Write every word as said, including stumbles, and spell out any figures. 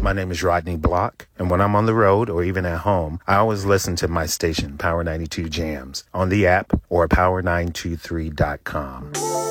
My name is Rodney Block, and when I'm on the road or even at home, I always listen to my station, Power ninety-two Jams, on the app or power nine two three dot com.